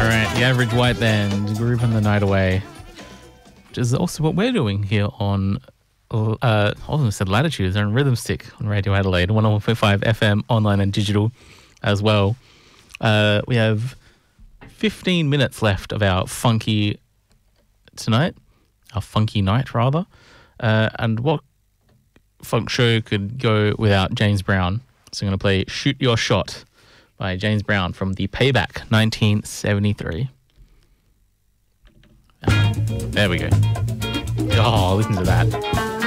right, the Average White Band, grooving the night away, which is also what we're doing here on, I almost said Latitudes, on Rhythm Stick on Radio Adelaide, 101.5 FM, online and digital as well. We have 15 minutes left of our funky night, rather. And what funk show could go without James Brown? So I'm going to play Shoot Your Shot by James Brown from the Payback, 1973. There we go. Oh, listen to that.